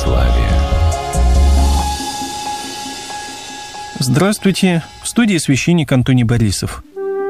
православия. Здравствуйте! В студии священник Антоний Борисов.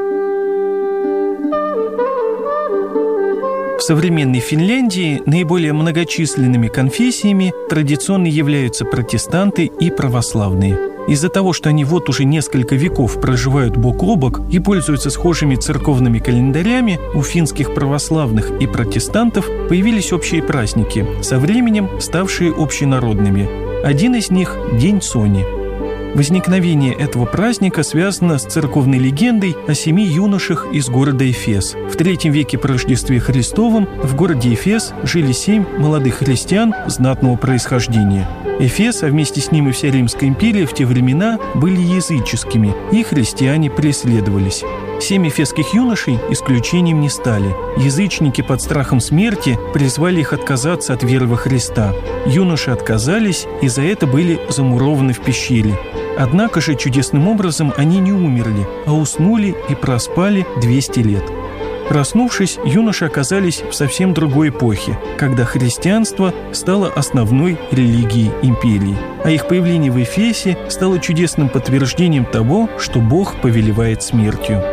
В современной Финляндии наиболее многочисленными конфессиями традиционно являются протестанты и православные. Из-за того, что они вот уже несколько веков проживают бок о бок и пользуются схожими церковными календарями, у финских православных и протестантов появились общие праздники, со временем ставшие общенародными. Один из них – День Сони. Возникновение этого праздника связано с церковной легендой о 7 юношах из города Эфес. В III веке по Рождестве Христовом в городе Эфес жили 7 молодых христиан знатного происхождения. Эфес, а вместе с ним и вся Римская империя в те времена были языческими, и христиане преследовались. 7 эфесских юношей исключением не стали. Язычники под страхом смерти призвали их отказаться от веры во Христа. Юноши отказались и за это были замурованы в пещере. Однако же чудесным образом они не умерли, а уснули и проспали 200 лет. Проснувшись, юноши оказались в совсем другой эпохе, когда христианство стало основной религией империи, а их появление в Эфесе стало чудесным подтверждением того, что Бог повелевает смертью.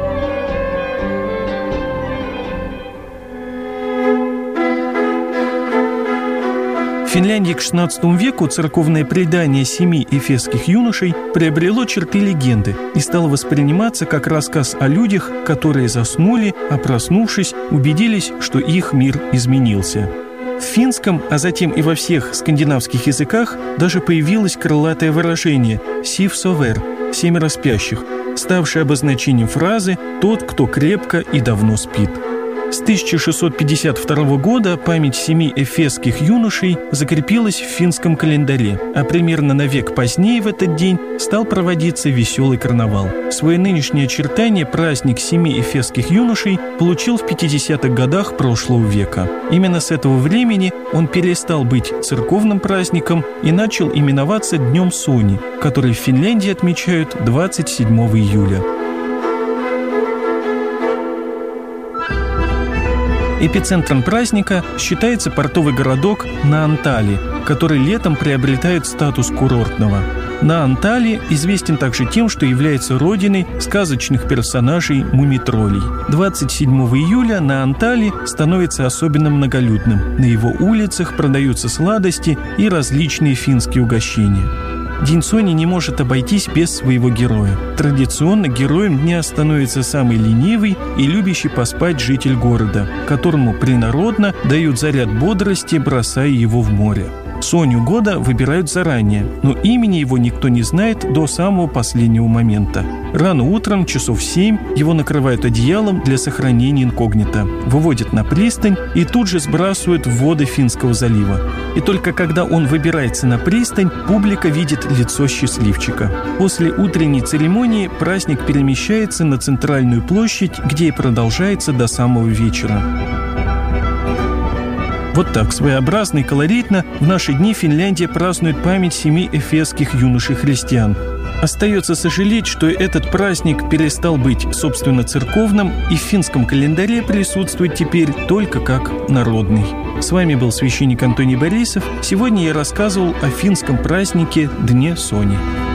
В Финляндии к XVI веку церковное предание 7 эфесских юношей приобрело черты легенды и стало восприниматься как рассказ о людях, которые заснули, а проснувшись, убедились, что их мир изменился. В финском, а затем и во всех скандинавских языках даже появилось крылатое выражение «сив совер» – «семеро спящих», ставшее обозначением фразы «тот, кто крепко и давно спит». С 1652 года память 7 эфесских юношей закрепилась в финском календаре, а примерно на век позднее в этот день стал проводиться веселый карнавал. Свое нынешнее очертание праздник 7 эфесских юношей получил в 50-х годах прошлого века. Именно с этого времени он перестал быть церковным праздником и начал именоваться Днем Сони, который в Финляндии отмечают 27 июля. Эпицентром праздника считается портовый городок Наантали, который летом приобретает статус курортного. Наантали известен также тем, что является родиной сказочных персонажей мумитроллей. 27 июля Наантали становится особенно многолюдным. На его улицах продаются сладости и различные финские угощения. День Сони не может обойтись без своего героя. Традиционно героем дня становится самый ленивый и любящий поспать житель города, которому принародно дают заряд бодрости, бросая его в море. Соню года выбирают заранее, но имени его никто не знает до самого последнего момента. Рано утром, часов 7, его накрывают одеялом для сохранения инкогнито, выводят на пристань и тут же сбрасывают в воды Финского залива. И только когда он выбирается на пристань, публика видит лицо счастливчика. После утренней церемонии праздник перемещается на центральную площадь, где и продолжается до самого вечера. Вот так, своеобразно и колоритно, в наши дни Финляндия празднует память 7 эфесских юношей-христиан. Остается сожалеть, что этот праздник перестал быть, собственно, церковным и в финском календаре присутствует теперь только как народный. С вами был священник Антоний Борисов. Сегодня я рассказывал о финском празднике Дне Сони.